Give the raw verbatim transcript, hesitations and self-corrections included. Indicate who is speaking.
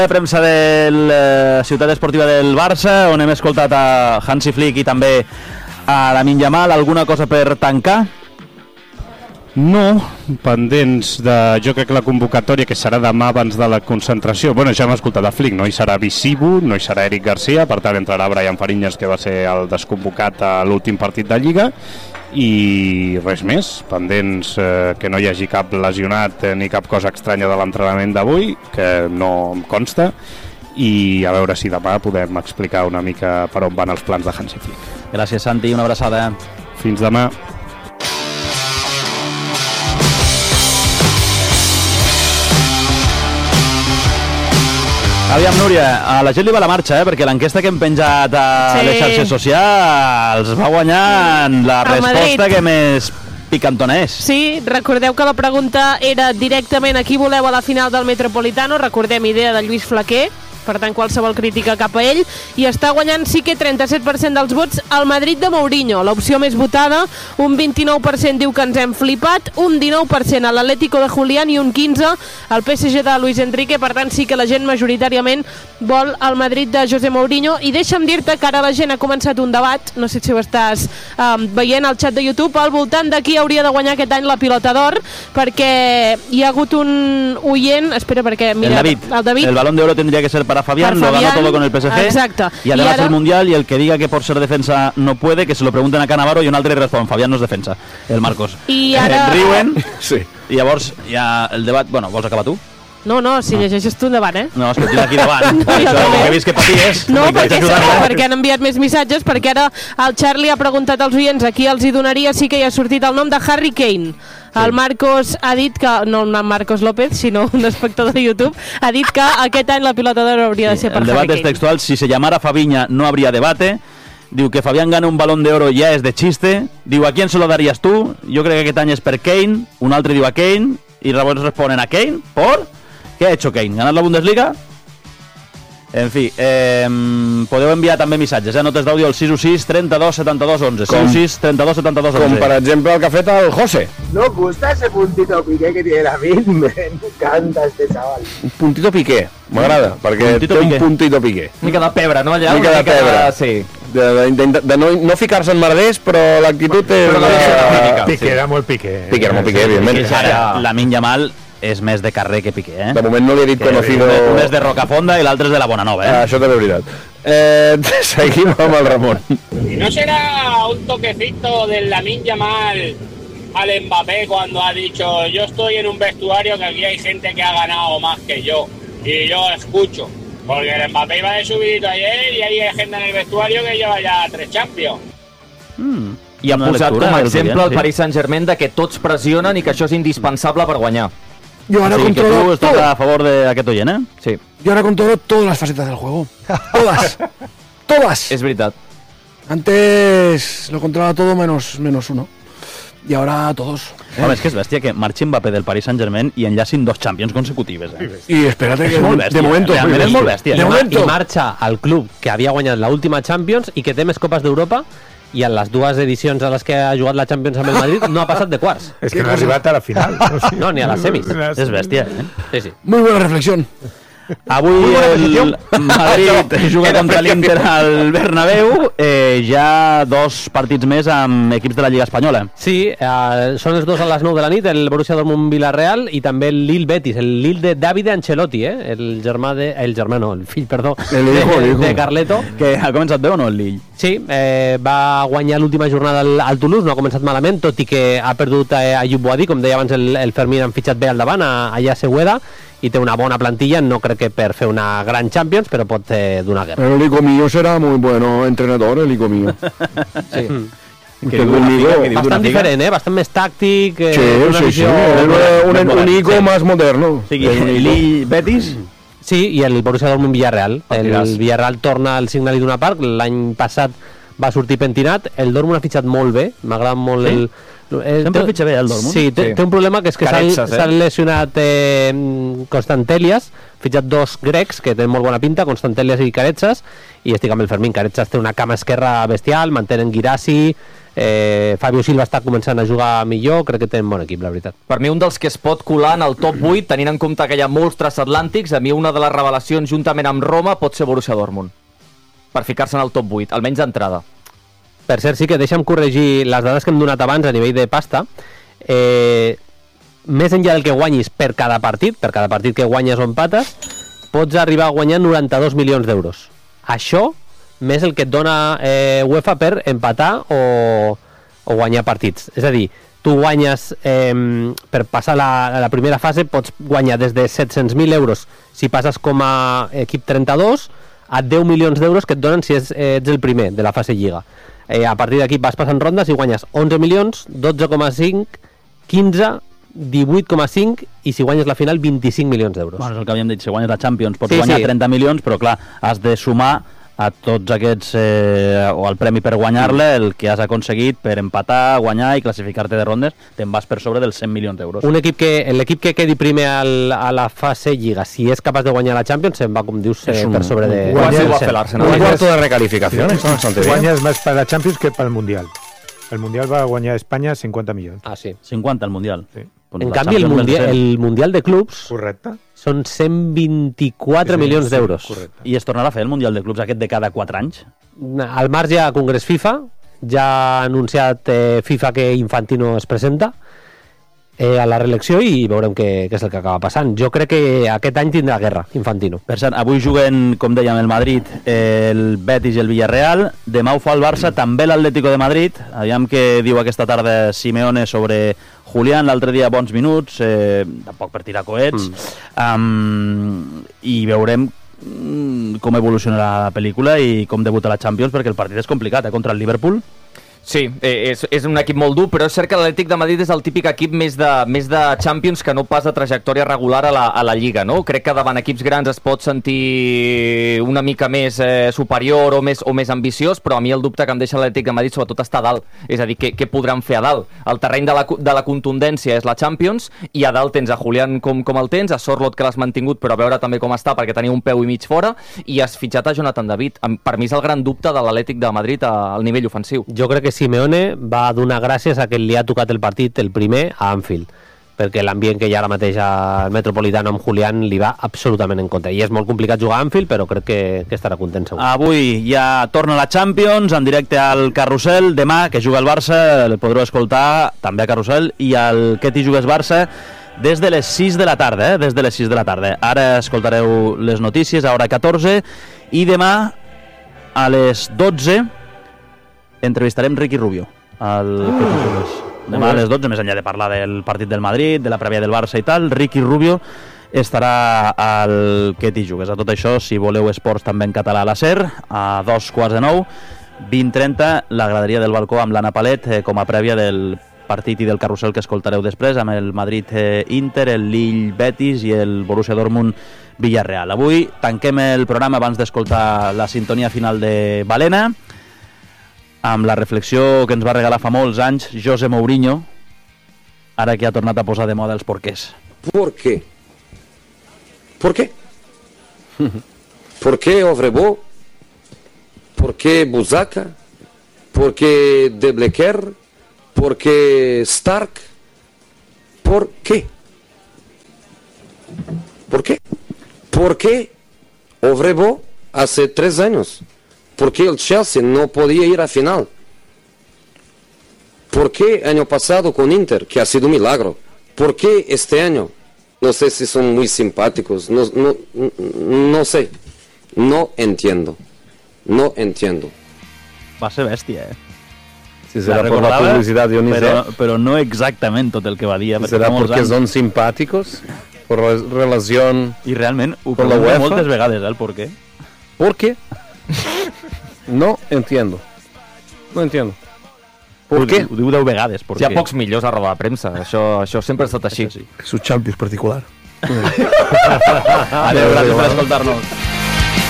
Speaker 1: de premsa de la ciutat esportiva del Barça, on hem escoltat a Hansi Flick i també a Lamine Yamal. Alguna cosa per tancar?
Speaker 2: No, pendents de... Jo crec que la convocatòria, que serà demà abans de la concentració, bueno, ja hem escoltat a Flick, no hi serà Visibu, no hi serà Eric Garcia, per tant entrarà Brian Fariñas, que va ser el desconvocat a l'últim partit de Lliga, i res més, pendents eh, que no hi hagi cap lesionat eh, ni cap cosa estranya de l'entrenament d'avui, que no em consta, i a veure si demà podem explicar una mica per on van els plans de Hansi Flick.
Speaker 1: Gràcies, Santi, una abraçada.
Speaker 2: Fins demà.
Speaker 1: Aviam, Núria, a la gent li va la marxa, eh? Perquè l'enquesta que hem penjat a sí. les xarxes socials va guanyar la
Speaker 3: a
Speaker 1: resposta
Speaker 3: Madrid.
Speaker 1: que més picantona és.
Speaker 3: Sí, recordeu que la pregunta era directament a qui voleu a la final del Metropolitano, recordem, idea de Lluís Flaquer, per tant qualsevol crítica cap a ell, i està guanyant sí que trenta-set per cent dels vots al Madrid de Mourinho, l'opció més votada. Un vint-i-nou per cent diu que ens hem flipat, un dinou per cent a l'Atlético de Julián i un quinze per cent al P S G de Luis Enrique. Per tant sí que la gent majoritàriament vol el Madrid de José Mourinho, i deixa'm dir-te que ara la gent ha començat un debat, no sé si ho estàs um, veient al xat de YouTube, al voltant de qui hauria de guanyar aquest any la Pilota d'Or, perquè hi ha hagut un oient, espera, perquè mira,
Speaker 1: el David,
Speaker 3: el, David,
Speaker 1: el Balón de Oro tendría que ser para Fabián,
Speaker 3: para
Speaker 1: lo
Speaker 3: Fabián,
Speaker 1: ganó todo con el P S G.
Speaker 3: Exacto.
Speaker 1: Y además el Mundial, y el que diga que por ser defensa no puede, que se lo pregunten a Canavaro, y un altre respon, Fabián no és defensa, el Marcos.
Speaker 3: I ara...
Speaker 1: Eh, riuen,
Speaker 4: sí.
Speaker 1: I llavors hi ha el debat... Bueno, vols acabar tu?
Speaker 3: No, no, si no. llegeixes tu endavant, eh?
Speaker 1: No, és que tinc aquí davant. No, jo he vist que paties.
Speaker 3: No, perquè, perquè han enviat més missatges, perquè ara el Charlie ha preguntat als oients a qui els hi donaria, sí que hi ha sortit el nom de Harry Kane. Sí. El Marcos ha dit que, no el Marcos López, sinó un espectador de YouTube, ha dit que aquest any la Pilota d'Or hauria de ser per
Speaker 1: el
Speaker 3: Harry Kane.
Speaker 1: El debat és textual, si se llamara Fabiña no habría debate. Diu que Fabián gana un Balón de Oro ya es de chiste. Diu, ¿a quién se lo darías tú? Jo crec que aquest any és per Kane. Un altre diu a Kane. I llavors responen a Kane. ¿Por? ¿Qué ha hecho Kane? ¿Ganar la Bundesliga? En fi, eh, podeu enviar també missatges, eh? Notes d'àudio al sis u sis, trenta-dos, setanta-dos, onze. sis u sis, trenta-dos, setanta-dos, onze.
Speaker 4: Com per exemple el que ha fet el José.
Speaker 5: ¿No gusta ese puntito piqué que tiene David? Me encanta este chaval.
Speaker 4: Un puntito piqué, m'agrada, perquè
Speaker 1: puntito
Speaker 4: té
Speaker 1: piqué.
Speaker 4: un puntito piqué.
Speaker 6: Mica de pebre, no? Allà,
Speaker 4: mica,
Speaker 6: una
Speaker 4: de
Speaker 6: mica
Speaker 4: pebre.
Speaker 6: de... Sí.
Speaker 4: De, de, de, de no, no ficar-se en merders, però l'actitud és...
Speaker 6: Però la
Speaker 4: la...
Speaker 7: Piqué era molt Piqué.
Speaker 4: Piqué era molt Piqué, evidentment.
Speaker 1: Ara, Lamine Yamal és més de carrer que Piqué, eh?
Speaker 4: De moment no li he dit
Speaker 1: Que
Speaker 4: conocido...
Speaker 1: Un és de Rocafonda i l'altre és de la Bonanova, eh?
Speaker 4: Ah, això també és veritat. Eh, seguim amb el Ramon.
Speaker 8: ¿Y no será un toquecito del Lamine Yamal al Mbappé cuando ha dicho yo estoy en un vestuario que aquí hay gente que ha ganado más que yo y yo escucho? Porque el Mbappé iba de subidito ayer y hay gente en el vestuario que lleva ya tres Champions.
Speaker 1: Mm.
Speaker 6: I ha
Speaker 1: Una
Speaker 6: posat
Speaker 1: lectura
Speaker 6: com a
Speaker 1: del
Speaker 6: exemple
Speaker 1: Julián,
Speaker 6: el Paris Saint-Germain de que tots pressionen i que això és indispensable per guanyar.
Speaker 5: Yo ahora
Speaker 1: Sí, que
Speaker 5: controlo
Speaker 1: tu estàs
Speaker 5: todo.
Speaker 1: a favor d'aquest oient, eh?
Speaker 6: Sí,
Speaker 5: Yo ahora controlo todas las facetas del juego. Todas. Todas.
Speaker 6: és veritat.
Speaker 5: Antes lo controlaba todo menos, menos uno. Y ahora todos. ¿eh?
Speaker 1: Home, és que és bèstia que marxi Mbappé del Paris Saint-Germain i enllacin dos Champions consecutives, eh?
Speaker 5: Y espérate que
Speaker 1: És molt bèstia,
Speaker 5: de momento.
Speaker 1: realment és molt bèstia.
Speaker 5: De
Speaker 1: eh?
Speaker 5: momento.
Speaker 9: I marxa al club que havia guanyat l'última Champions i que té més copes d'Europa, i en les dues edicions a les que ha jugat la Champions amb el Madrid no ha passat de quarts.
Speaker 7: És que no ha arribat a la final. O sigui,
Speaker 9: No, ni a les semis.
Speaker 1: És bèstia, eh?
Speaker 9: Sí, sí.
Speaker 5: Muy buena reflexión.
Speaker 1: Avui el Madrid juga contra l'Inter al Bernabéu, eh, ja dos partits més amb equips de la Lliga Espanyola.
Speaker 9: Sí, eh, són els dos a les nou de la nit, el Borussia Dortmund-Villarreal i també el Lille Betis, el Lille de Davide Ancelotti, eh? el germà de... el germà no, el fill, perdó,
Speaker 5: El hijo, el
Speaker 9: de,
Speaker 5: hijo.
Speaker 9: de Carleto.
Speaker 1: Que ha començat bé o no el Lille?
Speaker 9: Sí, eh, va guanyar l'última jornada al, al Toulouse, no ha començat malament, tot i que ha perdut a Ayub Boadi, com deia abans el, el Fermín, han fitxat bé al davant, a, a Yasegueda, i té una bona plantilla, no crec que per fer una gran Champions, però pot eh, donar guerra.
Speaker 4: Pero el hijo mío será muy bueno entrenador, el hijo mío.
Speaker 9: Sí.
Speaker 4: Usted conmigo...
Speaker 9: Bastant diferent, eh? Bastant més tàctic. Eh,
Speaker 4: Sí,
Speaker 9: una
Speaker 4: sí, sí.
Speaker 9: visió-
Speaker 4: Un, un, un hijo más moderno.
Speaker 1: O sigui, el Lille Betis...
Speaker 9: Sí, i el Borussia Dortmund Villarreal. El
Speaker 1: diràs.
Speaker 9: Villarreal torna al Signal Iduna Park. L'any passat va sortir pentinat. El Dortmund ha fitxat molt bé. M'agrada molt
Speaker 1: Sí?
Speaker 9: el... el
Speaker 1: Sempre
Speaker 9: té-
Speaker 1: fitxa bé, el Dortmund.
Speaker 9: Sí, té,
Speaker 6: Sí.
Speaker 9: té un problema que és que s'ha
Speaker 6: Caretzas, eh?
Speaker 9: lesionat eh, Constantelias, fitxat dos grecs que tenen molt bona pinta, Constantelias i Caretzas, i estic amb el Fermín. Caretzas té una cama esquerra bestial, mantenen Guirassi, Eh, Fabio Silva està començant a jugar millor, crec que té un bon equip, la veritat.
Speaker 6: Per mi un dels que es pot colar en el top vuit, tenint en compte que hi ha molts transatlàntics, a mi una de les revelacions juntament amb Roma pot ser Borussia Dortmund, per ficar-se en el top vuit, almenys d'entrada.
Speaker 9: Per cert, sí que deixa'm corregir les dades que hem donat abans a nivell de pasta. Eh, més enllà del que guanyis per cada partit, per cada partit que guanyes o empates, pots arribar a guanyar noranta-dos milions d'euros. Això més el que et dona eh, UEFA per empatar o, o guanyar partits. És a dir, tu guanyes, eh, per passar la, la primera fase, pots guanyar des de set-cents mil euros si passes com a equip trenta-dos a deu milions d'euros que et donen si és, eh, ets el primer de la fase Lliga. Eh, a partir d'aquí vas passant rondes i guanyes onze milions, dotze coma cinc, quinze, divuit coma cinc i si guanyes la final vint-i-cinc milions d'euros.
Speaker 1: Bueno, és el que havíem dit, si guanyes la Champions pots
Speaker 9: sí,
Speaker 1: guanyar
Speaker 9: sí.
Speaker 1: trenta milions, però clar, has de sumar a tots aquests, eh, o al premi per guanyar-le, el que has aconseguit per empatar, guanyar i classificar-te de rondes, te'n vas per sobre dels cent milions d'euros.
Speaker 9: Un equip que, l'equip que quedi primer al, a la fase Lliga, si és capaç de guanyar la Champions, se'n va, com dius, eh,
Speaker 1: un,
Speaker 9: per sobre de...
Speaker 6: Guanyes, va fer l'Arsenal.
Speaker 4: Un cuarto de recalificación, sí. Está bastante bien.
Speaker 7: Guanyes més per la Champions que pel Mundial. El Mundial va guanyar a Espanya cinquanta milions.
Speaker 9: Ah, sí.
Speaker 1: cinquanta al Mundial.
Speaker 7: Sí.
Speaker 1: Pues
Speaker 9: en
Speaker 1: la
Speaker 9: canvi, el
Speaker 1: Champions
Speaker 9: mundial,
Speaker 1: del
Speaker 9: el Mundial de Clubs
Speaker 7: Correcte.
Speaker 9: són cent vint-i-quatre
Speaker 7: Sí,
Speaker 9: milions
Speaker 7: sí,
Speaker 9: d'euros.
Speaker 7: correcte.
Speaker 1: I es tornarà a fer el Mundial de Clubs aquest de cada quatre anys?
Speaker 9: Al marge a Congrés FIFA, ja ha anunciat eh, FIFA que Infantino es presenta eh, a la reelecció i veurem què, què és el que acaba passant. Jo crec que aquest any tindrà guerra, Infantino.
Speaker 1: Per cert, avui juguen, com dèiem, el Madrid, el Betis i el Villarreal. Demà ho fa el Barça, també l'Atlético de Madrid. Aviam què diu aquesta tarda Simeone sobre Julián, l'altre dia bons minuts, eh, tampoc per tirar coets. Mm. Um, I veurem com evolucionarà la pel·lícula i com debuta la Champions, perquè el partit és complicat, eh, contra el Liverpool.
Speaker 6: Sí, eh, és, és un equip molt dur, però és cert que l'Atlètic de Madrid és el típic equip més de, més de Champions que no pas de trajectòria regular a la, a la Lliga, no? Crec que davant equips grans es pot sentir una mica més eh, superior o més, o més ambiciós, però a mi el dubte que em deixa l'Atlètic de Madrid sobretot està a dalt. És a dir, què, què podran fer a dalt? El terreny de la, de la contundència és la Champions i a dalt tens a Julián com, com el tens, a Sorloth que l'has mantingut, però a veure també com està perquè tenia un peu i mig fora, i has fitxat a Jonathan David. Per mi és el gran dubte de l'Atlètic de Madrid al nivell ofensiu.
Speaker 9: Jo crec que Simeone va donar gràcies a que li ha tocat el partit el primer a Anfield, perquè l'ambient que hi ha ara mateix al Metropolitano amb Julián li va absolutament en contra, i és molt complicat jugar a Anfield, però crec que, que estarà content segur.
Speaker 1: Avui ja torna la Champions en directe al Carrusel, demà que juga el Barça el podreu escoltar també a Carrusel, i al Que t'hi jugues Barça des de les sis de la tarda, eh? des de les sis de la tarda. Ara escoltareu les notícies a hora catorze, i demà a les dotze entrevistarem Ricky Rubio al Que t'hi jugues. Demà a les dotze, més enllà de parlar del partit del Madrid, de la prèvia del Barça i tal, Ricky Rubio estarà al Que t'hi jugues. A tot això, si voleu esports també en català a la SER, a dos quarts de nou, vint trenta, la graderia del balcó amb l'Anna Palet eh, com a prèvia del partit i del carrusel que escoltareu després, amb el Madrid-Inter, el Lille-Betis i el Borussia Dortmund-Villarreal. Avui tanquem el programa abans d'escoltar la sintonia final de Balena, amb la reflexió que ens va regalar fa molts anys José Mourinho, ara que ha tornat a posar de moda els porqués.
Speaker 10: ¿Por qué? ¿Por qué? ¿Por qué Ovrebo? ¿Por qué Buzaca? ¿Por qué De Blecker? ¿Por qué Stark? ¿Por qué? ¿Por qué? ¿Por qué Ovrebo hace tres años? ¿Por qué el Chelsea no podía ir a final? ¿Por qué año pasado con Inter, que ha sido un milagro? ¿Por qué este año? No sé si son muy simpáticos, no, no, no sé. No entiendo. No entiendo.
Speaker 1: Va ser bèstia, eh?
Speaker 4: Si serà por la publicitat, jo ni
Speaker 1: però,
Speaker 4: sé.
Speaker 1: Però no exactament tot el que va dir.
Speaker 4: Si serà perquè són simpàticos, por la relació...
Speaker 1: I realment ho
Speaker 4: con la
Speaker 1: pregunto
Speaker 4: UEFA
Speaker 1: moltes vegades, eh, el por qué.
Speaker 4: ¿Por qué? No entiendo. No entiendo. ¿Por qué?
Speaker 1: Ho diu deu vegades, por
Speaker 6: Hi ha
Speaker 1: qué.
Speaker 6: pocs millors a roda de premsa, això, això sempre ha estat així.
Speaker 5: Su Champions particular.
Speaker 1: Adéu, gràcies per escoltar-nos.